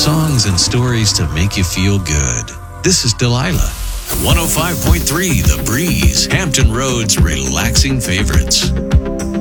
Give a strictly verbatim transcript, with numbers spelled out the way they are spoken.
Songs and stories to make you feel good. This is Delilah. one oh five point three The Breeze, Hampton Roads' relaxing favorites.